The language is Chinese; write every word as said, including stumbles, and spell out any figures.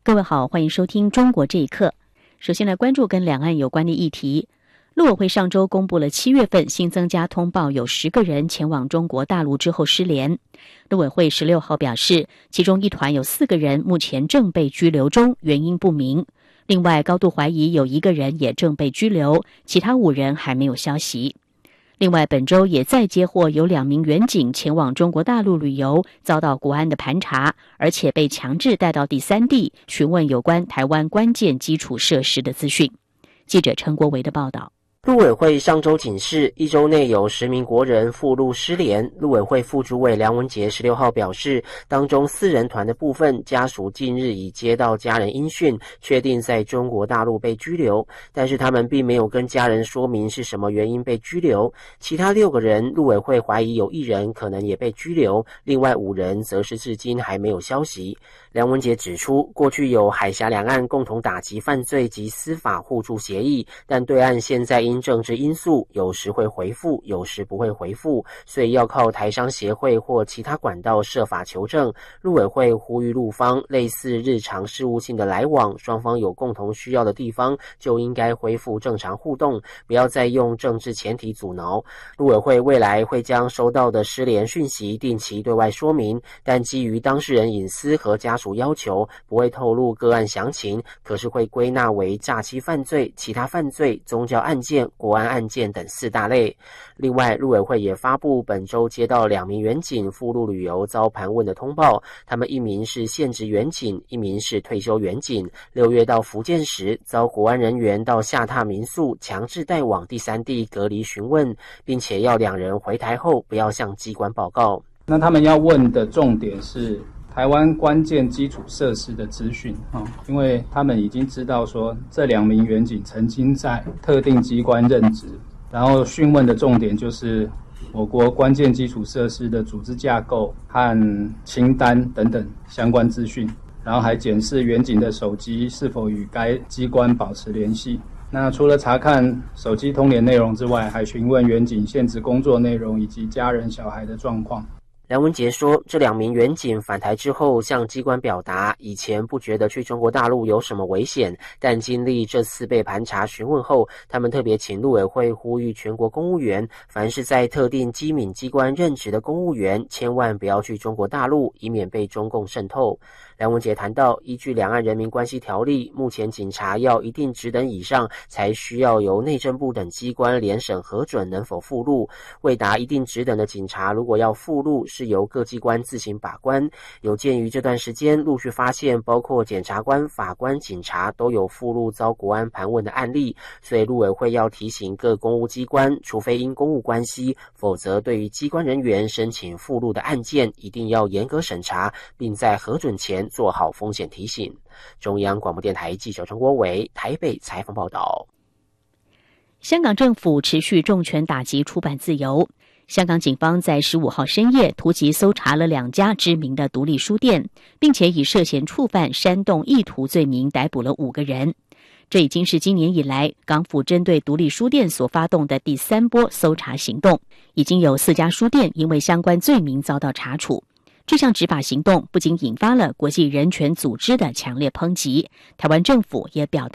各位好，欢迎收听中国这一刻。首先来关注跟两岸有关的议题。陆委会上周公布了七月份新增加通报有十个人前往中国大陆之后失联。陆委会十六号表示，其中一团有四个人目前正被拘留中，原因不明。另外高度怀疑有一个人也正被拘留，其他五人还没有消息。另外本周也再接获有两名员警前往中国大陆旅游，遭到国安的盘查，而且被强制带到第三地询问有关台湾关键基础设施的资讯。记者陈国维的报道。 陆委会上周警示，一周内有十名国人赴陆失联。陆委会副主委梁文杰十六号表示，当中四人团的部分家属近日已接到家人音讯，确定在中国大陆被拘留，但是他们并没有跟家人说明是什么原因被拘留。其他六个人，陆委会怀疑有一人可能也被拘留，另外五人则是至今还没有消息。梁文杰指出，过去有海峡两岸共同打击犯罪及司法互助协议，但对岸现在因政治因素有时会回复，有时不会回复，所以要靠台商协会或其他管道设法求证。陆委会呼吁陆方类似日常事务性的来往，双方有共同需要的地方就应该恢复正常互动，不要再用政治前提阻挠。陆委会未来会将收到的失联讯息定期对外说明，但基于当事人隐私和家属要求，不会透露个案详情，可是会归纳为诈欺犯罪、其他犯罪、宗教案件、国安案件等四大类。另外，陆委会也发布本周接到两名员警赴陆旅游遭盘问的通报，他们一名是现职员警，一名是退休员警。六月到福建时，遭国安人员到下榻民宿强制带往第三地隔离询问，并且要两人回台后不要向机关报告。 那他们要问的重点是台湾关键基础设施的资讯，因为他们已经知道说这两名员警曾经在特定机关任职，然后讯问的重点就是我国关键基础设施的组织架构和清单等等相关资讯，然后还检视员警的手机是否与该机关保持联系。那除了查看手机通联内容之外，还询问员警现职工作内容以及家人小孩的状况。 梁文杰说，这两名员警返台之后向机关表达，以前不觉得去中国大陆有什么危险，但经历这次被盘查询问后，他们特别请陆委会呼吁全国公务员，凡是在特定机敏机关任职的公务员，千万不要去中国大陆，以免被中共渗透。梁文杰谈到，依据两岸人民关系条例，目前警察要一定职等以上，才需要由内政部等机关联审核准能否赴陆。未达一定职等的警察，如果要赴陆，是由各机关自行把关。有鉴于这段时间陆续发现包括检察官、法官、警察都有赴陆遭国安盘问的案例，所以陆委会要提醒各公务机关，除非因公务关系，否则对于机关人员申请赴陆的案件，一定要严格审查，并在核准前做好风险提醒。中央广播电台记者陈国伟台北采访报道。 香港政府持续重拳打击出版自由。香港警方在十五号深夜突击搜查了两家知名的独立书店，并且以涉嫌触犯煽动意图罪名逮捕了五个人。这已经是今年以来港府针对独立书店所发动的第三波搜查行动，已经有四家书店因为相关罪名遭到查处。这项执法行动不仅引发了国际人权组织的强烈抨击，台湾政府也表达